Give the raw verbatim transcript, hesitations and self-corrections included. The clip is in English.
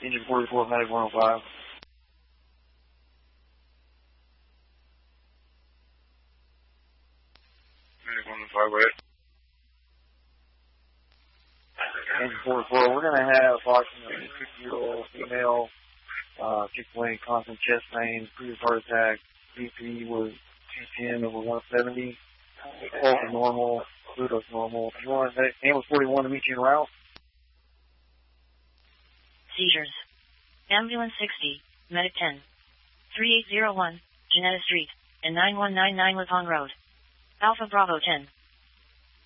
Engine forty-four, Medic one oh five. Medic one oh five, right? Engine forty-four, we're going to have approximately a fifty-year-old female, uh, kick-away, constant chest pain, previous heart attack, B P was two ten over one seventy, pulse is normal, glucose normal. You want ambulance forty-one to meet you en route? Seizures. Ambulance sixty, Medic ten. three eight zero one, Janetta Street, and nine one nine nine Lipon Road. Alpha Bravo ten.